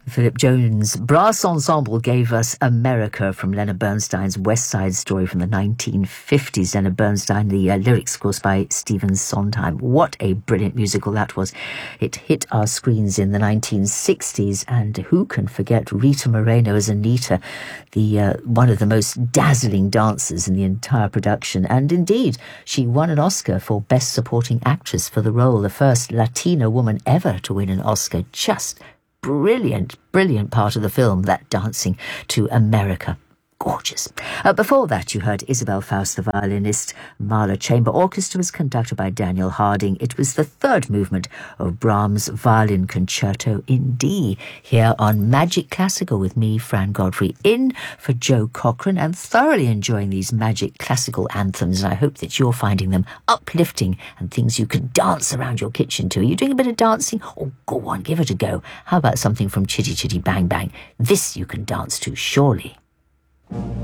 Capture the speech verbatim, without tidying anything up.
Philip Jones Brass Ensemble gave us America from Leonard Bernstein's West Side Story from the nineteen fifties. Leonard Bernstein, the uh, lyrics, of course, by Stephen Sondheim. What a brilliant musical that was. It hit our screens in the nineteen sixties, and who can forget Rita Moreno as Anita, the uh, one of the most dazzling dancers in the entire production. And indeed, she won an Oscar for Best Supporting Actress for the role, the first Latina woman ever to win an Oscar. Just brilliant, brilliant part of the film, that dancing to America. Gorgeous. Uh, before that, you heard Isabel Faust, the violinist. Mahler Chamber Orchestra was conducted by Daniel Harding. It was the third movement of Brahms' Violin Concerto in D, here on Magic Classical with me, Fran Godfrey, in for Joe Cochran, and thoroughly enjoying these Magic Classical anthems. And I hope that you're finding them uplifting and things you can dance around your kitchen to. Are you doing a bit of dancing? Oh, go on, give it a go. How about something from Chitty Chitty Bang Bang? This you can dance to, surely.